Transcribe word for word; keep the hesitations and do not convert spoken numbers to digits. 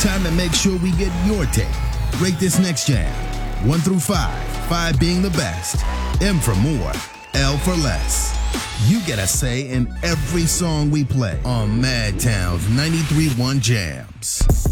Time to make sure we get your take. Rate this next jam. One through five. Five being the best. M for more. L for less. You get a say in every song we play on Madtown's ninety-three point one Jams.